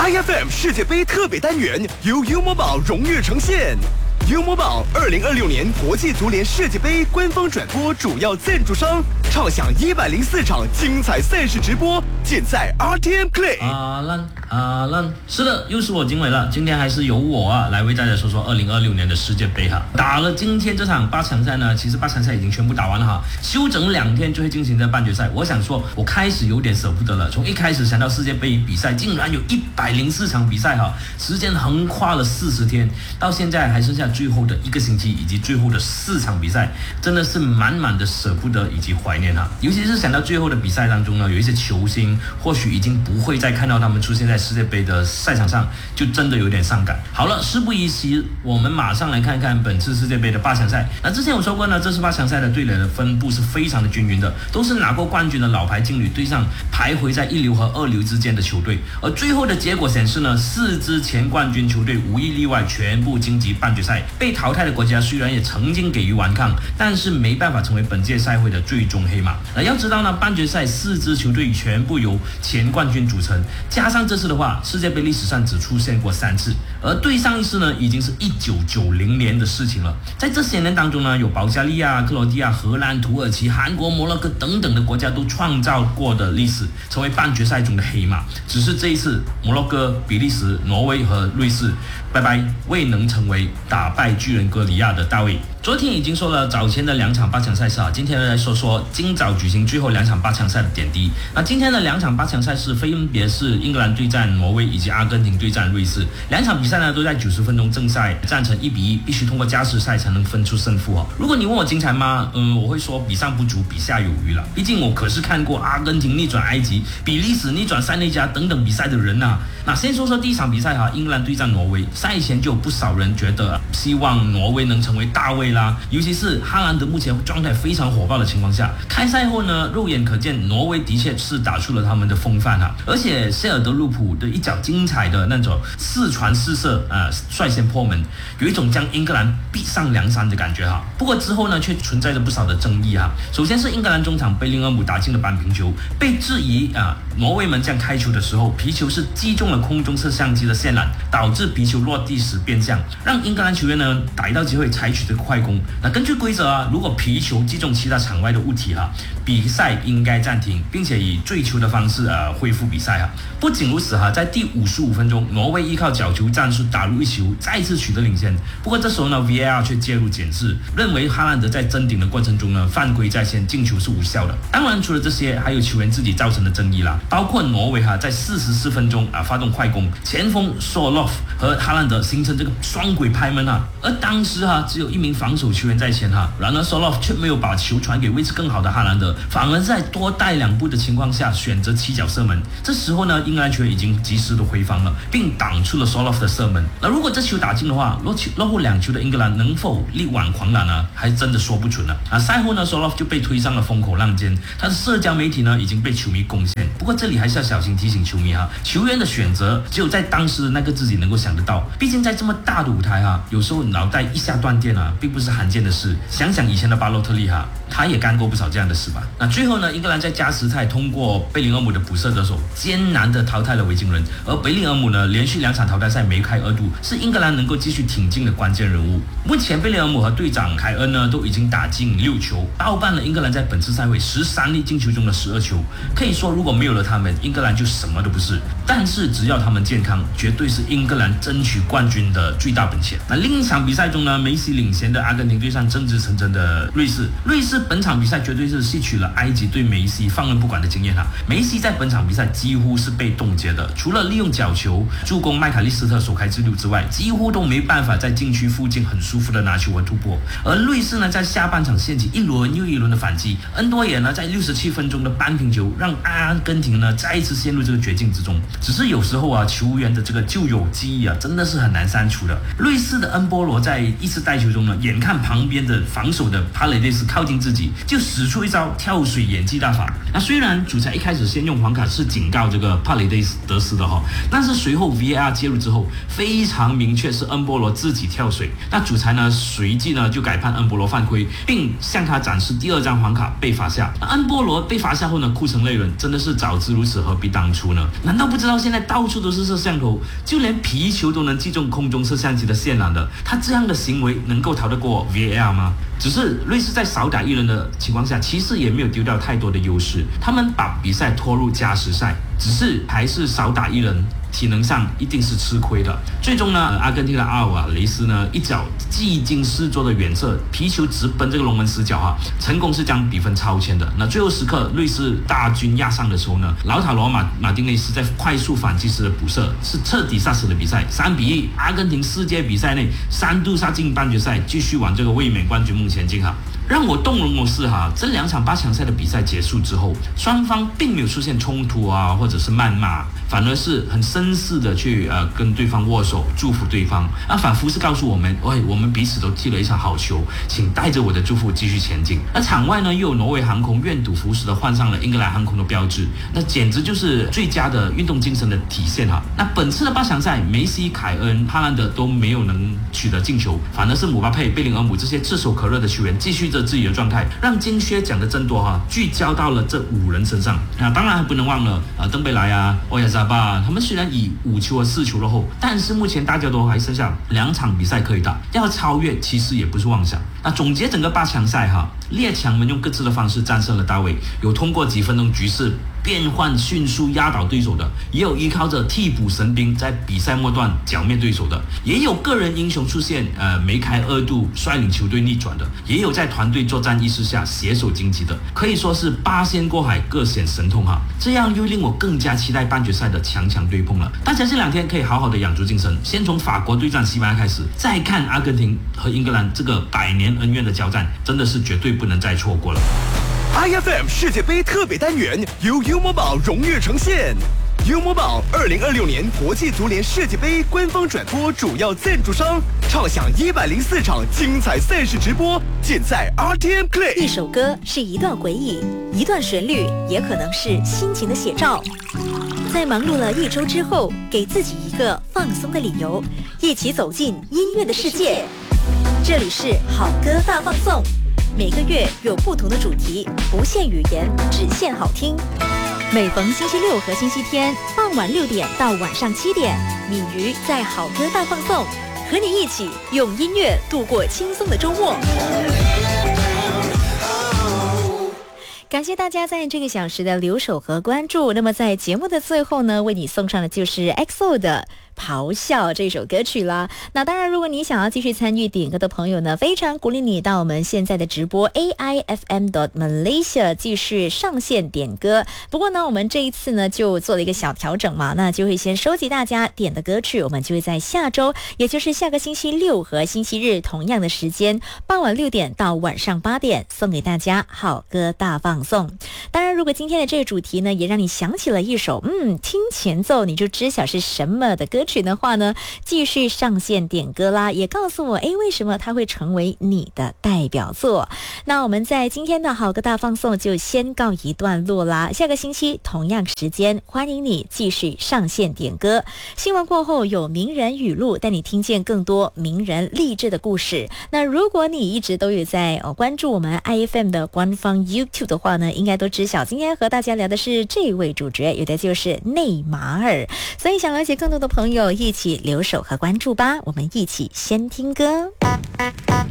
IFM 世界杯特别单元由 U Mobile 荣誉呈现。U Mobile 2026年国际足联世界杯官方转播主要赞助商，畅享104场精彩赛事直播，尽在 RTM Play。 阿兰，是的，又是我经纬了。今天还是由我来为大家说说2026年的世界杯哈。打了今天这场8强赛呢，其实8强赛已经全部打完了哈，休整2天就会进行在半决赛。我想说，我开始有点舍不得了。从一开始想到世界杯比赛竟然有104场比赛哈，时间横跨了40天，到现在还剩下最后的1个星期以及最后的4场比赛，真的是满满的舍不得以及怀念哈。尤其是想到最后的比赛当中呢，有一些球星或许已经不会再看到他们出现在世界杯的赛场上，就真的有点伤感。好了，事不宜迟，我们马上来看看本次世界杯的8强赛。那之前我说过呢，这次8强赛的队垒的分布是非常的均匀的，都是拿过冠军的老牌劲旅对上徘徊在1流和2流之间的球队。而最后的结果显示呢，4支前冠军球队无一例外全部晋级半决赛。被淘汰的国家虽然也曾经给予顽抗，但是没办法成为本届赛会的最终黑马。要知道呢，半决赛4支球队全部由前冠军组成，加上这次的话，世界杯历史上只出现过3次，而对上一次呢，已经是1990年的事情了。在这些年当中呢，有保加利亚、克罗地亚、荷兰、土耳其、韩国、摩洛哥等等的国家都创造过的历史，成为半决赛中的黑马。只是这一次，摩洛哥、比利时、挪威和瑞士，拜拜，未能成为打败巨人哥里亚的大卫。昨天已经说了早前的2场8强赛事啊，今天来说说今早举行最后2场8强赛的点滴。那今天的2场8强赛事分别是英格兰对战挪威以及阿根廷对战瑞士。2场比赛呢都在90分钟正赛战成1-1，必须通过加时赛才能分出胜负哦。如果你问我精彩吗？我会说比上不足，比下有余了。毕竟我可是看过阿根廷逆转埃及、比利时逆转塞内加等等比赛的人呐。那先说说第一场比赛哈，英格兰对战挪威。赛前就有不少人觉得希望挪威能成为大卫啦，尤其是哈兰德目前状态非常火爆的情况下，开赛后呢，肉眼可见挪威的确是打出了他们的风范哈，而且谢尔德鲁普的一脚精彩的那种4传4射率先破门，有一种将英格兰逼上梁山的感觉哈。不过之后呢，却存在着不少的争议哈。首先是英格兰中场贝林厄姆打进了扳平球，被质疑挪威门将开球的时候，皮球是击中了空中摄像机的线缆，导致皮球落地时变向，让英格兰球员呢逮到机会采取这个快攻。那根据规则如果皮球击中其他场外的物体比赛应该暂停，并且以坠球的方式恢复比赛不仅如此在第55分钟，挪威依靠角球战术打入1球，再次取得领先。不过这时候呢 VAR 却介入检视，认为哈兰德在争顶的过程中呢犯规在先，进球是无效的。当然除了这些，还有球员自己造成的争议啦，包括挪威在44分钟发动快攻，前锋索洛夫和哈兰德形成这个双轨拍门而当时只有1名防守球员在前然而索洛夫却没有把球传给位置更好的哈兰德，反而在多带2步的情况下选择起脚射门。这时候呢，英格兰球员已经及时的回防了，并挡出了索洛夫的射门。那如果这球打进的话，落后2球的英格兰能否力挽狂澜呢？还真的说不准了赛后呢，索洛夫就被推上了风口浪尖，他的社交媒体呢已经被球迷攻陷。不过这里还是要小心提醒球迷球员的选择只有在当时的那个自己能够想得到，毕竟在这么大的舞台有时候脑袋一下断电并不是罕见的事。想想以前的巴洛特利他也干过不少这样的事吧。那最后呢，英格兰在加时赛通过贝林厄姆的补射得手，艰难的淘汰了维京人。而贝林厄姆呢，连续2场淘汰赛梅开二度，是英格兰能够继续挺进的关键人物。目前贝林厄姆和队长凯恩呢都已经打进6球，包办了英格兰在本次赛会13粒进球中的12球。可以说如果没有了他们，英格兰就什么都不是。但是只要他们健康，绝对是英格兰争取冠军的最大本钱。那另一场比赛中呢，梅西领衔的阿根廷对上真值成真的瑞士。瑞士本场比赛绝对是吸取了埃及对梅西放任不管的经验梅西在本场比赛几乎是被冻结的，除了利用角球助攻麦卡利斯特首开纪录之外，几乎都没办法在禁区附近很舒服的拿球和突破。而瑞士呢，在下半场掀起1轮又1轮的反击，恩多耶呢在67分钟的扳平球，让阿根廷呢再一次陷入这个绝境之中。只是有时候球员的这个旧有记忆真的是很难删除的。瑞士的恩波罗在一次带球中呢，眼看旁边的防守的帕雷蒂斯靠近自己，就使出一招跳水演技大法。那虽然主裁一开始先用黄卡是警告这个帕雷蒂斯得失的但是随后 VAR 介入之后，非常明确是恩波罗自己跳水。那主裁呢随即呢就改判恩波罗犯规，并向他展示第2张黄卡被罚下。那恩波罗被罚下后呢，哭成泪人，真的是早知如此何必当初呢？难道不知知道现在到处都是摄像头，就连皮球都能击中空中摄像机的线缆的，他这样的行为能够逃得过 VAR 吗？只是瑞士在少打一人的情况下，其实也没有丢掉太多的优势，他们把比赛拖入加时赛，只是还是少打一人，体能上一定是吃亏的。最终呢，阿根廷的阿尔瓦雷斯呢一脚技惊四座的远射，皮球直奔这个龙门死角成功是将比分超前的。那最后时刻，瑞士大军压上的时候呢，劳塔罗马丁内斯在快速反击时的补射，是彻底杀死了比赛，3-1。阿根廷世界比赛内3度杀进半决赛，继续往这个卫冕冠军梦前进让我动容的是这2场8强赛的比赛结束之后，双方并没有出现冲突或者是谩骂，反而是很绅士的去跟对方握手，祝福对方仿佛是告诉我们，我们彼此都踢了一场好球，请带着我的祝福继续前进。而场外呢，又有挪威航空愿赌服输的换上了英格兰航空的标志，那简直就是最佳的运动精神的体现那本次的8强赛，梅西、凯恩、哈兰德都没有能取得进球，反而是姆巴佩、贝林厄姆这些炙手可热的球员继续着自己的状态，让金靴奖的争夺聚焦到了这5人身上。当然还不能忘了登贝莱欧亚扎巴，他们虽然以5球和4球落后，但是目前大家都还剩下2场比赛可以打，要超越其实也不是妄想。那总结整个8强赛列强们用各自的方式战胜了大卫，有通过几分钟局势变换迅速压倒对手的，也有依靠着替补神兵在比赛末段剿灭对手的，也有个人英雄出现梅开2度率领球队逆转的，也有在团队作战意识下携手晋级的，可以说是八仙过海各显神通这样又令我更加期待半决赛的强对碰了。大家这2天可以好好的养足精神，先从法国对战西班牙开始，再看阿根廷和英格兰这个100年恩怨的交战，真的是绝对不能再错过了。 IFM 世界杯特别单元由优某宝荣誉呈现。优某宝2026年国际足联世界杯官方转播主要赞助商，畅享104场精彩赛事直播，尽在 RTM Play。 一首歌是一段回忆，一段旋律也可能是心情的写照。在忙碌了1周之后，给自己一个放松的理由，一起走进音乐的世界。这里是好歌大放送，每个月有不同的主题，不限语言，只限好听。每逢星期六和星期天傍晚6点到晚上7点，敏瑜在好歌大放送，和你一起用音乐度过轻松的周末。感谢大家在这个小时的留守和关注。那么在节目的最后呢，为你送上的就是 EXO 的咆哮这首歌曲啦。那当然，如果你想要继续参与点歌的朋友呢，非常鼓励你到我们现在的直播 AIFM.Malaysia 继续上线点歌。不过呢，我们这一次呢就做了一个小调整嘛，那就会先收集大家点的歌曲，我们就会在下周，也就是下个星期六和星期日同样的时间，傍晚6点到晚上8点送给大家好歌大放送。当然，如果今天的这个主题呢也让你想起了一首听前奏你就知晓是什么的歌曲的话呢，继续上线点歌啦，也告诉我为什么它会成为你的代表作。那我们在今天的好歌大放送就先告一段落啦，下个星期同样时间欢迎你继续上线点歌。新闻过后有名人语录，带你听见更多名人励志的故事。那如果你一直都有在关注我们 IFM 的官方 YouTube 的话呢，应该都知晓今天和大家聊的是这位主角，有的就是内马尔。所以想了解更多的朋友一起留守和关注吧，我们一起先听歌。